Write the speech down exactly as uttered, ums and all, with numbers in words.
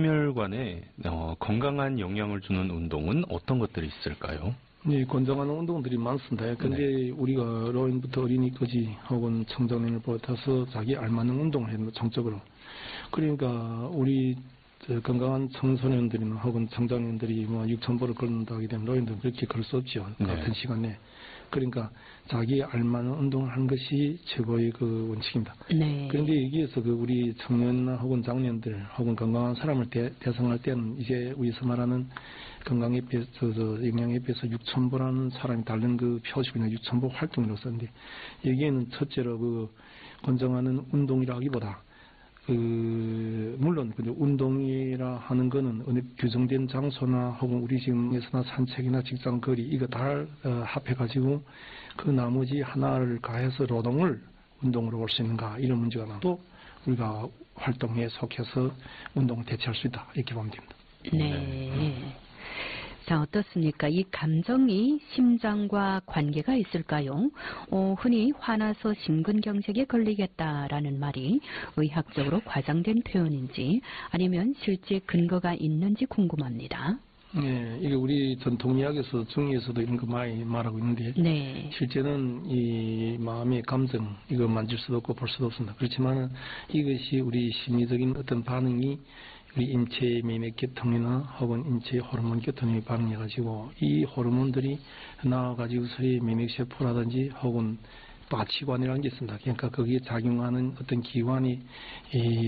심혈관에 어, 건강한 영향을 주는 운동은 어떤 것들이 있을까요? 네, 권장하는 운동들이 많습니다. 근데 네. 우리가 어린이부터 어린이까지 혹은 청소년을 보태서 자기 알맞는 운동을 해야 됩니다, 정적으로. 그러니까 우리 건강한 청소년들이나 혹은 청소년들이 뭐 육천 보를 걷는다 하게 되면 노인들은 그렇게 걸 수 없죠. 네. 같은 시간에. 그러니까 자기 알맞는 운동을 하는 것이 최고의 그 원칙입니다. 네. 그런데 여기에서 그 우리 청년 혹은 장년들 혹은 건강한 사람을 대, 대상할 때는 이제 우리서 말하는 건강에 비해서 영양에 비해서 육천 보라는 사람이 다른 그 표시이나 육천 보 활동으로서인데 여기에는 첫째로 그 권장하는 운동이라기보다 그 물론 근데 운동이라 하는 거는 어느 규정된 장소나 혹은 우리 지금에서나 산책이나 직장 거리 이거 다 어, 합해 가지고 그 나머지 하나를 가해서 노동을 운동으로 볼 수 있는가 이런 문제가 나도 우리가 활동에 속해서 운동을 대체할 수 있다 이렇게 보면 됩니다. 네. 자, 어떻습니까? 이 감정이 심장과 관계가 있을까요? 어, 흔히 화나서 심근경색에 걸리겠다라는 말이 의학적으로 과장된 표현인지 아니면 실제 근거가 있는지 궁금합니다. 네, 이게 우리 전통의학에서 중의에서도 이런 거 많이 말하고 있는데 네. 실제는 이 마음의 감정 이거 만질 수도 없고 볼 수도 없습니다. 그렇지만 이것이 우리 심리적인 어떤 반응이 우리 인체의免疫계통이나 혹은 인체의 호르몬 계통이 반응해가지고 이 호르몬들이 나와가지고서의免疫세포라든지 혹은 마취관이라는 게 있습니다. 그러니까 거기에 작용하는 어떤 기관이 이